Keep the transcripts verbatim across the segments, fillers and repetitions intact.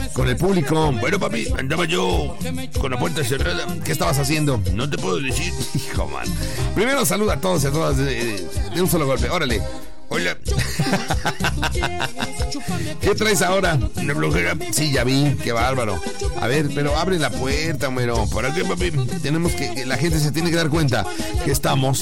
con el público. Bueno, papi, andaba yo con la puerta cerrada. ¿Qué estabas haciendo? No te puedo decir. Hijo, man. Primero saluda a todos y a todas de, de un solo golpe. Órale. Hola. ¿Qué traes ahora? ¿Una flojera? Sí, ya vi, qué bárbaro. A ver, pero abre la puerta, Homero. ¿Para qué, papi? Tenemos que, que la gente se tiene que dar cuenta que estamos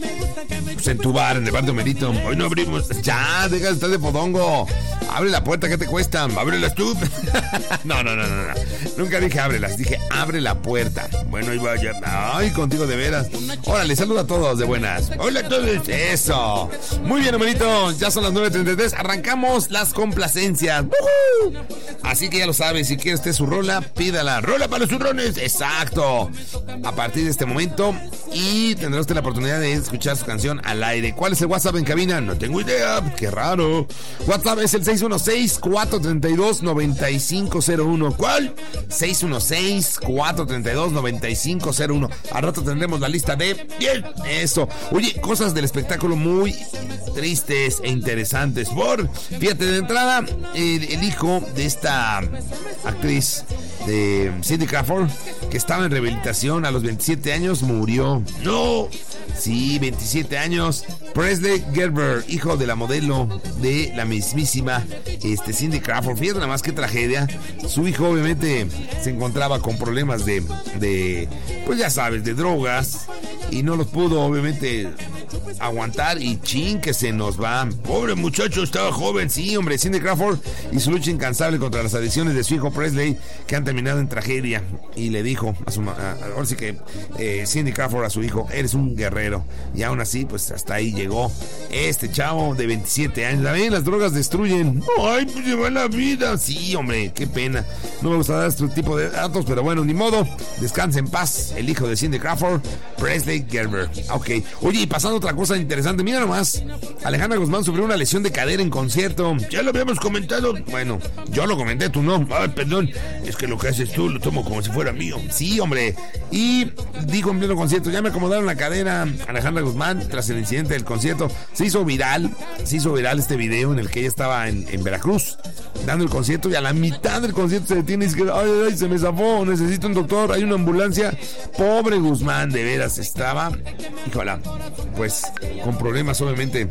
pues, en tu bar, en el bar de Homerito. Hoy no abrimos. Ya, deja de estar de podongo. Abre la puerta, ¿qué te cuesta? Ábrelas tú. No, no, no, no, no. Nunca dije ábrelas, dije abre la puerta. Bueno, ahí vaya. Ay, contigo de veras. Órale, saluda a todos de buenas. Hola a todos. Eso. Muy bien, Homerito. Ya son las nueve treinta y tres. Arrancamos las complacencias. ¡Uh-huh! Así que ya lo sabes, si quiere usted su rola, pídala. Rola para los zurrones. Exacto. A partir de este momento. Y tendrá usted la oportunidad de escuchar su canción al aire. ¿Cuál es el WhatsApp en cabina? No tengo idea. Qué raro. WhatsApp es el seis uno seis, cuatro tres dos, nueve cinco cero uno. ¿Cuál? seis uno seis, cuatro tres dos, nueve cinco cero uno. Al rato tendremos la lista de... Bien, eso. Oye, cosas del espectáculo muy tristes e interesantes. Por, fíjate, de entrada, el, el hijo de esta actriz, de Cindy Crawford, que estaba en rehabilitación a los veintisiete años, murió. ¡No! Sí, veintisiete años. Presley Gerber, hijo de la modelo de la mismísima este, Cindy Crawford. Fíjate nada más qué tragedia. Su hijo obviamente se encontraba con problemas de, de, pues ya sabes, de drogas. Y no los pudo obviamente aguantar y chin que se nos va. Pobre muchacho, estaba joven. Sí, hombre, Cindy Crawford y su lucha incansable contra las adicciones de su hijo Presley, que han terminado en tragedia. Y le dijo a su a, ahora sí que eh, Cindy Crawford a su hijo: eres un guerrero. Y aún así, pues hasta ahí llegó este chavo de veintisiete años. ¿Saben? Las drogas destruyen. Ay, pues lleva la vida. Sí, hombre, qué pena. No me gusta dar este tipo de datos, pero bueno, ni modo. Descansa en paz el hijo de Cindy Crawford, Presley Gerber. Ok. Oye, y pasando otra cosa interesante, mira nomás, Alejandra Guzmán sufrió una lesión de cadera en concierto. Ya lo habíamos comentado. Bueno, yo lo comenté, tú no. Ay, perdón, es que lo que haces tú lo tomo como si fuera mío. Sí, hombre. Y dijo en pleno concierto: ya me acomodaron la cadera. Alejandra Guzmán, tras el incidente del concierto, se hizo viral, se hizo viral este video en el que ella estaba en, en Veracruz dando el concierto, y a la mitad del concierto se detiene y dice: ay, ay, se me zafó, necesito un doctor, hay una ambulancia. Pobre Guzmán, de veras, estaba, híjola, pues con problemas obviamente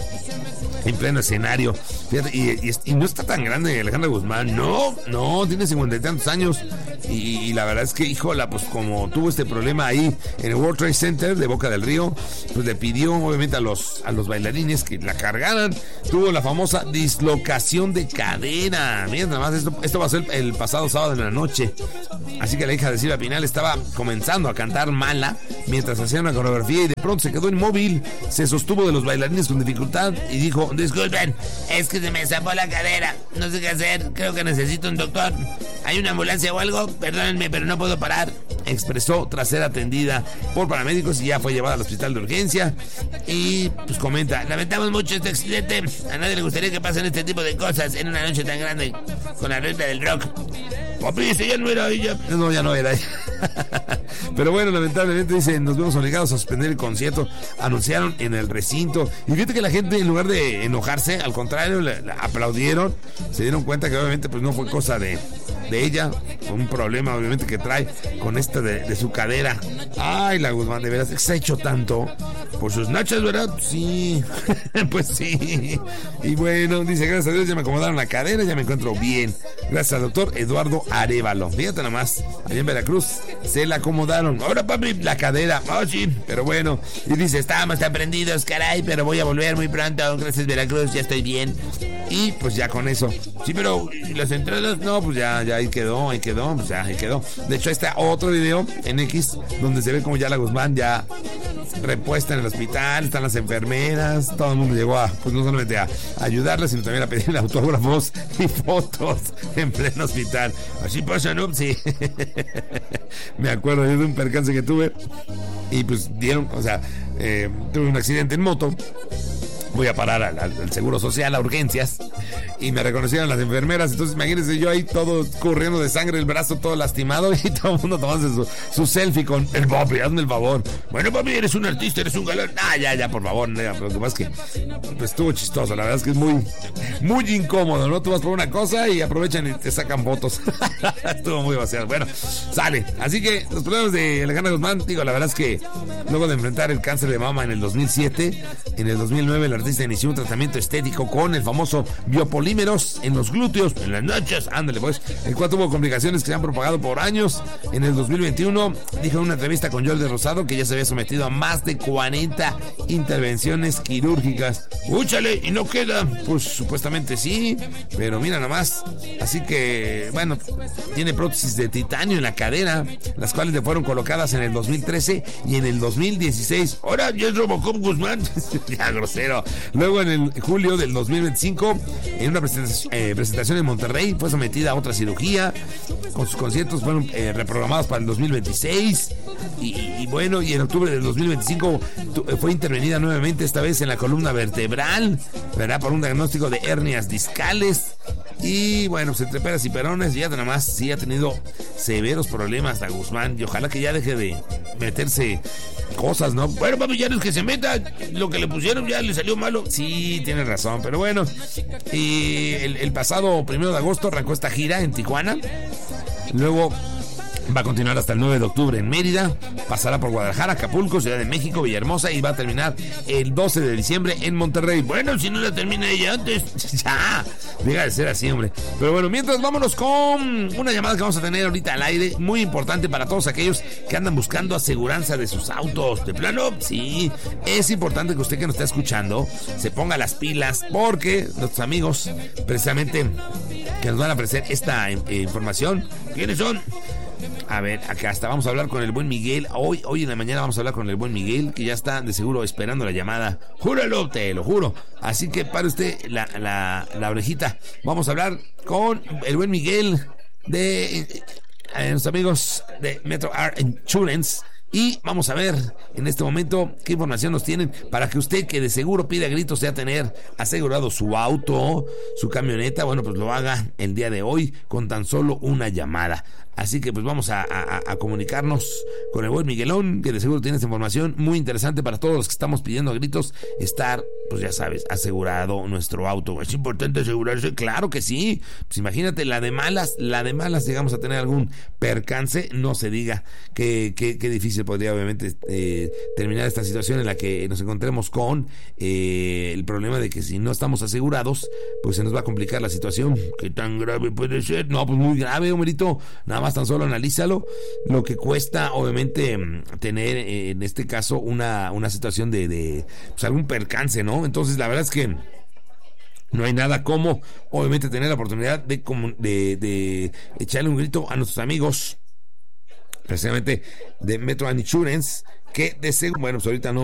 en pleno escenario. Fíjate, y, y, y no está tan grande Alejandra Guzmán, no, no, tiene cincuenta y tantos años, y, y la verdad es que, híjola, pues como tuvo este problema ahí en el World Trade Center de Boca del Río, pues le pidió obviamente a los, a los bailarines que la cargaran. Tuvo la famosa dislocación de cadera. Miren nada más, esto, esto pasó el, el pasado sábado en la noche. Así que la hija de Silvia Pinal estaba comenzando a cantar Mala mientras hacía una coreografía, y de pronto se quedó inmóvil, se sostuvo de los bailarines con dificultad y dijo: disculpen, es que se me zafó la cadera, no sé qué hacer, creo que necesito un doctor. ¿Hay una ambulancia o algo? Perdónenme, pero no puedo parar. Expresó tras ser atendida por paramédicos y ya fue llevada al hospital de urgencia. Y pues comenta: lamentamos mucho este accidente, a nadie le gustaría que pasen este tipo de cosas en una noche tan grande con la reina del rock. Papi, ese ya no era ella. No, ya no era ella. Pero bueno, lamentablemente, dice, nos vemos obligados a suspender el concierto. Anunciaron en el recinto. Y fíjate que la gente, en lugar de enojarse, al contrario, le, le aplaudieron. Se dieron cuenta que obviamente pues no fue cosa de, de ella. Fue un problema obviamente que trae con esta de, de su cadera. Ay, la Guzmán, de veras, se ha hecho tanto por sus nachas, ¿verdad? Sí. Pues sí. Y bueno, dice: gracias a Dios ya me acomodaron la cadera, ya me encuentro bien. Gracias al doctor Eduardo Arévalo. Fíjate nomás, allá en Veracruz se la acomodaron. Ahora, papi, la cadera. Oh, sí, pero bueno. Y dice: estábamos tan prendidos, caray, pero voy a volver muy pronto. Gracias, Veracruz, ya estoy bien. Y pues ya con eso. Sí, pero ¿y las entradas? No, pues ya, ya ahí quedó, ahí quedó, pues ya ahí quedó. De hecho, ahí está otro video en X donde se ve como ya la Guzmán ya repuesta en el hospital, están las enfermeras, todo el mundo llegó a, pues no solamente a ayudarla, sino también a pedirle autógrafos y fotos en pleno hospital. Así pasa, ¿no? Sí. Me acuerdo de un percance que tuve y pues dieron, o sea, eh, tuve un accidente en moto. Voy a parar al, al, al Seguro Social, a urgencias. y me reconocieron las enfermeras. Entonces imagínense yo ahí todo corriendo de sangre, el brazo todo lastimado y todo el mundo tomándose su, su selfie con el papi, hazme el favor. Bueno, papi, eres un artista, eres un galán. Ah, ya, ya, por favor. No, pero lo que pasa es que pues, estuvo chistoso. La verdad es que es muy, muy incómodo, ¿no? Tú vas por una cosa y aprovechan y te sacan fotos. Estuvo muy vaciado. Bueno, sale. Así que los problemas de Alejandra Guzmán, digo, la verdad es que luego de enfrentar el cáncer de mama en el dos mil siete, en el dos mil nueve el artista inició un tratamiento estético con el famoso biopolímeros en los glúteos, en las nachas, ándale pues, el cual tuvo complicaciones que se han propagado por años. En el dos mil veintiuno dijo en una entrevista con Joel de Rosado que ya se había sometido a más de cuarenta intervenciones quirúrgicas. ¡Úchale! ¿Y no queda? Pues supuestamente sí, pero mira nomás. Así que, bueno, tiene prótesis de titanio en la cadera, las cuales le fueron colocadas en el dos mil trece y en el dos mil dieciséis. ¡Ahora ya es Robocop Guzmán! Ya, grosero. Luego en el julio del dos mil veinticinco, en una presentación, eh, presentación en Monterrey, fue sometida a otra cirugía. Con sus conciertos fueron eh, reprogramados para el dos mil veintiséis. Y, y bueno, y en octubre del dos mil veinticinco tu, fue intervenida nuevamente, esta vez en la columna vertebral, ¿verdad? Por un diagnóstico de hernias discales. Y bueno, pues entre peras y perones, ya nada más sí ha tenido severos problemas la Guzmán. Y ojalá que ya deje de meterse cosas, ¿no? Bueno, papi, ya no es que se meta. Lo que le pusieron ya le salió malo. Sí, tiene razón, pero bueno. Y el, el pasado primero de agosto arrancó esta gira en Tijuana. Luego va a continuar hasta el nueve de octubre en Mérida, pasará por Guadalajara, Acapulco, Ciudad de México, Villahermosa y va a terminar el doce de diciembre en Monterrey. Bueno, si no la termina ella antes, ya, deja de ser así, hombre. Pero bueno, mientras vámonos con una llamada que vamos a tener ahorita al aire, muy importante para todos aquellos que andan buscando aseguranza de sus autos. De plano, sí, es importante que usted que nos está escuchando se ponga las pilas porque nuestros amigos, precisamente, que nos van a ofrecer esta eh, información, ¿quiénes son? A ver, acá está, vamos a hablar con el buen Miguel. Hoy, hoy en la mañana vamos a hablar con el buen Miguel, que ya está de seguro esperando la llamada. Júralo, te lo juro. Así que para usted la, la, la orejita. Vamos a hablar con el buen Miguel de eh, eh, los amigos de Metro Art Insurance. Y vamos a ver en este momento qué información nos tienen para que usted, que de seguro pide a gritos ya tener asegurado su auto, su camioneta, bueno, pues lo haga el día de hoy con tan solo una llamada. Así que pues vamos a, a, a comunicarnos con el buen Miguelón, que de seguro tiene esta información muy interesante para todos los que estamos pidiendo a gritos estar, pues ya sabes, asegurado nuestro auto. Es importante asegurarse, claro que sí. Pues imagínate, la de malas, la de malas llegamos a tener algún percance, no se diga qué que, que difícil podría obviamente eh, terminar esta situación en la que nos encontremos con eh, el problema de que si no estamos asegurados, pues se nos va a complicar la situación. ¿Qué tan grave puede ser? No, pues muy grave, homerito. Nada más tan solo analízalo, lo que cuesta obviamente tener eh, en este caso una, una situación de, de pues algún percance, ¿no? Entonces la verdad es que no hay nada como obviamente tener la oportunidad de, de, de echarle un grito a nuestros amigos precisamente de Metro Insurance, que de seguro, bueno, pues ahorita no